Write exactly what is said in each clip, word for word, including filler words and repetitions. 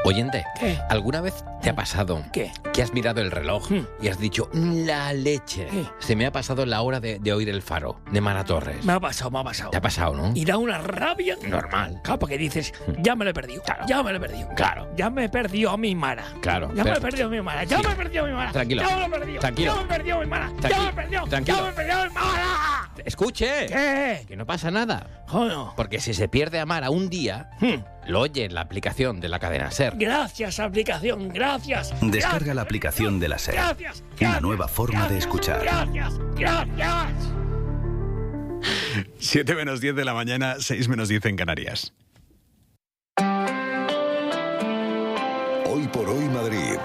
Oyente, ¿Qué? ¿alguna vez te ha pasado ¿Qué? que has mirado el reloj Hmm. y has dicho, la leche? ¿Qué? Se me ha pasado la hora de, de oír el faro, de Mara Torres. Me ha pasado, me ha pasado. ¿Te ha pasado, no? Y da una rabia. Normal. Claro, porque dices, ya me lo he perdido. Claro. Ya me lo he perdido. Claro. Ya me he perdido a mi Mara. Claro. Ya pero- me he perdido a mi Mara. Ya Sí. me he perdido a mi Mara. Tranquilo. Ya me lo he perdido. Tranquilo. Ya me he perdido a mi Mara. Ya Tranqui- me he perdido. tranquilo. Ya me he perdido a mi Mara. Escuche. ¿Qué? Que no pasa nada. Joder. Porque si se pierde a Mara un día, Hmm. lo oye en la aplicación de la cadena SER. Gracias, aplicación. Gracias. Descarga Gracias. la aplicación de la SER. Gracias. Una gracias, nueva forma de gracias, escuchar. Gracias. Gracias. siete menos diez de la mañana, seis menos diez en Canarias. Hoy por hoy Madrid.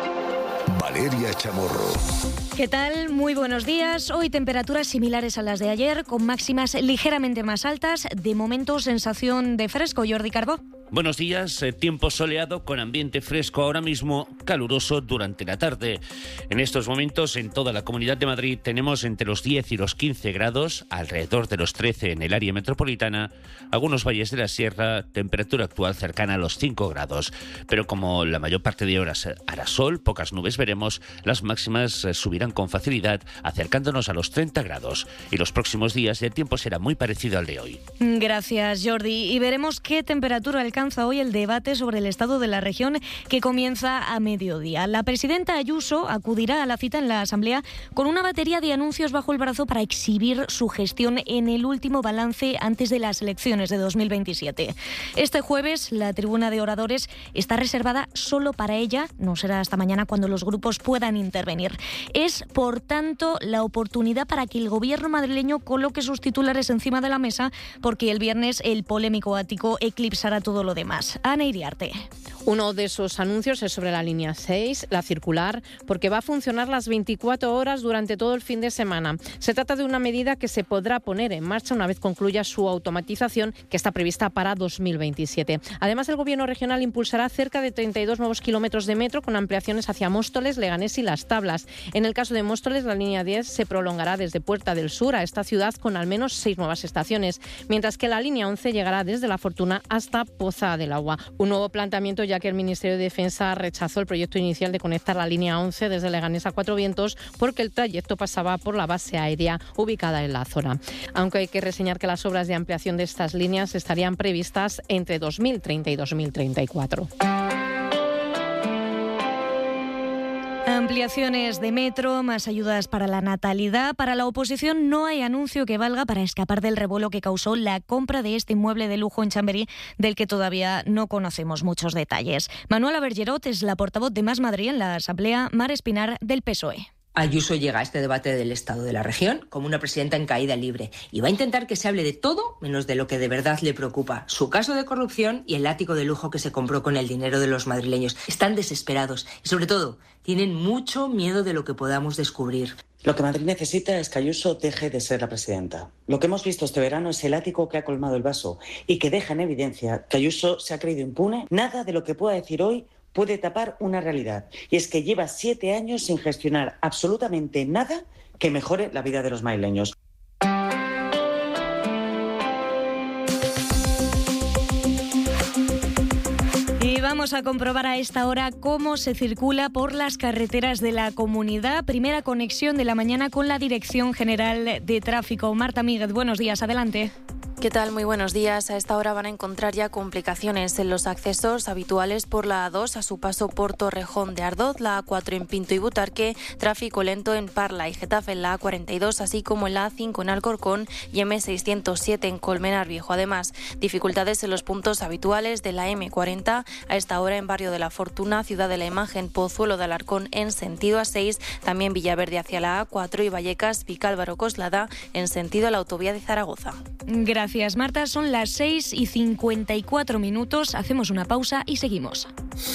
Valeria Chamorro. ¿Qué tal? Muy buenos días. Hoy temperaturas similares a las de ayer, con máximas ligeramente más altas. De momento, sensación de fresco. Jordi Carbó. Buenos días, eh, tiempo soleado con ambiente fresco ahora mismo, caluroso durante la tarde. En estos momentos en toda la Comunidad de Madrid tenemos entre los diez y los quince grados, alrededor de los trece en el área metropolitana, algunos valles de la sierra, temperatura actual cercana a los cinco grados. Pero como la mayor parte de horas hará sol, pocas nubes veremos, las máximas eh, subirán con facilidad, acercándonos a los treinta grados. Y los próximos días el tiempo será muy parecido al de hoy. Gracias, Jordi. Y veremos qué temperatura alcanza hoy el debate sobre el estado de la región, que comienza a mediodía. La presidenta Ayuso acudirá a la cita en la Asamblea con una batería de anuncios bajo el brazo para exhibir su gestión en el último balance antes de las elecciones de dos mil veintisiete. Este jueves la tribuna de oradores está reservada solo para ella, no será hasta mañana cuando los grupos puedan intervenir. Es, por tanto, la oportunidad para que el gobierno madrileño coloque sus titulares encima de la mesa, porque el viernes el polémico ático eclipsará todo lo demás. Ana Iriarte. Uno de esos anuncios es sobre la línea seis, la circular, porque va a funcionar las veinticuatro horas durante todo el fin de semana. Se trata de una medida que se podrá poner en marcha una vez concluya su automatización, que está prevista para dos mil veintisiete. Además, el Gobierno regional impulsará cerca de treinta y dos nuevos kilómetros de metro con ampliaciones hacia Móstoles, Leganés y Las Tablas. En el caso de Móstoles, la línea diez se prolongará desde Puerta del Sur a esta ciudad con al menos seis nuevas estaciones, mientras que la línea once llegará desde La Fortuna hasta Poza del Agua. Un nuevo planteamiento, ya que el Ministerio de Defensa rechazó el proyecto inicial de conectar la línea once desde Leganés a Cuatro Vientos porque el trayecto pasaba por la base aérea ubicada en la zona. Aunque hay que reseñar que las obras de ampliación de estas líneas estarían previstas entre dos mil treinta y dos mil treinta y cuatro. Ampliaciones de metro, más ayudas para la natalidad. Para la oposición no hay anuncio que valga para escapar del revuelo que causó la compra de este inmueble de lujo en Chamberí, del que todavía no conocemos muchos detalles. Manuela Bergerot es la portavoz de Más Madrid en la Asamblea, Mar Espinar del P S O E. Ayuso llega a este debate del estado de la región como una presidenta en caída libre y va a intentar que se hable de todo menos de lo que de verdad le preocupa: su caso de corrupción y el ático de lujo que se compró con el dinero de los madrileños. Están desesperados y, sobre todo, tienen mucho miedo de lo que podamos descubrir. Lo que Madrid necesita es que Ayuso deje de ser la presidenta. Lo que hemos visto este verano es el ático que ha colmado el vaso y que deja en evidencia que Ayuso se ha creído impune. Nada de lo que pueda decir hoy puede tapar una realidad, y es que lleva siete años sin gestionar absolutamente nada que mejore la vida de los madrileños. Y vamos a comprobar a esta hora cómo se circula por las carreteras de la comunidad. Primera conexión de la mañana con la Dirección General de Tráfico. Marta Míguez, buenos días, adelante. ¿Qué tal? Muy buenos días. A esta hora van a encontrar ya complicaciones en los accesos habituales por la A dos a su paso por Torrejón de Ardoz, la A cuatro en Pinto y Butarque, tráfico lento en Parla y Getafe en la A cuarenta y dos, así como en la A cinco en Alcorcón y M seiscientos siete en Colmenar Viejo. Además, dificultades en los puntos habituales de la M cuarenta a esta hora en Barrio de la Fortuna, Ciudad de la Imagen, Pozuelo de Alarcón en sentido A seis, también Villaverde hacia la A cuatro y Vallecas, Vicálvaro, Coslada en sentido a la autovía de Zaragoza. Gracias. Gracias, Marta. Son las seis y cincuenta y cuatro minutos. Hacemos una pausa y seguimos.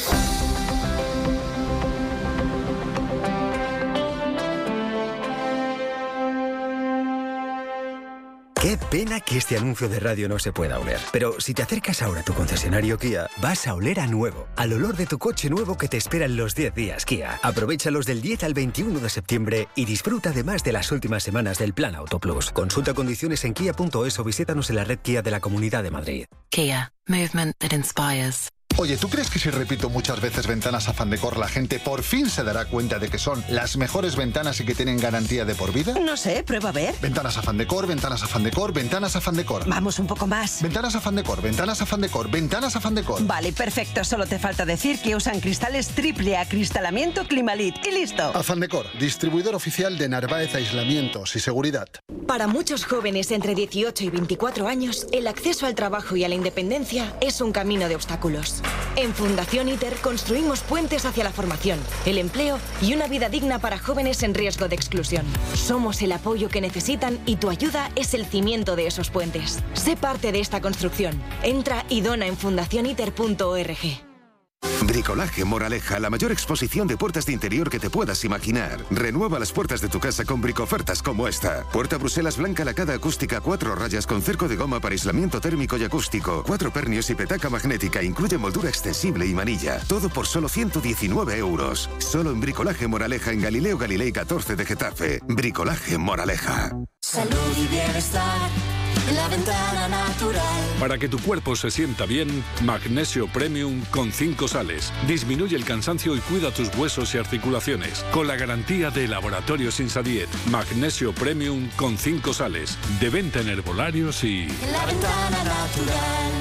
Qué pena que este anuncio de radio no se pueda oler. Pero si te acercas ahora a tu concesionario Kia, vas a oler a nuevo, al olor de tu coche nuevo que te espera en los diez días Kia. Aprovéchalos del diez al veintiuno de septiembre y disfruta además de las últimas semanas del Plan Auto Plus. Consulta condiciones en kia punto es o visítanos en la red Kia de la Comunidad de Madrid. Kia. Movement that inspires. Oye, ¿tú crees que si repito muchas veces ventanas Afán Decor, la gente por fin se dará cuenta de que son las mejores ventanas y que tienen garantía de por vida? No sé, prueba a ver. Ventanas Afán Decor, ventanas Afán Decor, ventanas Afán Decor. Vamos un poco más. Ventanas Afán Decor, ventanas Afán Decor, ventanas Afán Decor. Vale, perfecto. Solo te falta decir que usan cristales triple acristalamiento Climalit. Y listo. Afán Decor, distribuidor oficial de Narváez Aislamientos y Seguridad. Para muchos jóvenes entre dieciocho y veinticuatro años, el acceso al trabajo y a la independencia es un camino de obstáculos. En Fundación ITER construimos puentes hacia la formación, el empleo y una vida digna para jóvenes en riesgo de exclusión. Somos el apoyo que necesitan y tu ayuda es el cimiento de esos puentes. Sé parte de esta construcción. Entra y dona en fundación iter punto org. Bricolaje Moraleja, la mayor exposición de puertas de interior que te puedas imaginar. Renueva las puertas de tu casa con bricofertas como esta. Puerta Bruselas blanca lacada acústica, cuatro rayas con cerco de goma para aislamiento térmico y acústico, cuatro pernios y petaca magnética, incluye moldura extensible y manilla. Todo por solo ciento diecinueve euros. Solo en Bricolaje Moraleja en Galileo Galilei catorce de Getafe. Bricolaje Moraleja. Salud y bienestar. La ventana natural. Para que tu cuerpo se sienta bien, Magnesio Premium con cinco sales. Disminuye el cansancio y cuida tus huesos y articulaciones. Con la garantía de Laboratorios Insadiet. Magnesio Premium con cinco sales. De venta en herbolarios y... La ventana natural.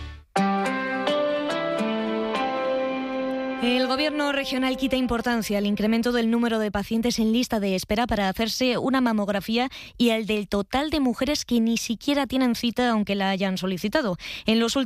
El Gobierno regional quita importancia al incremento del número de pacientes en lista de espera para hacerse una mamografía y al del total de mujeres que ni siquiera tienen cita aunque la hayan solicitado. En los últimos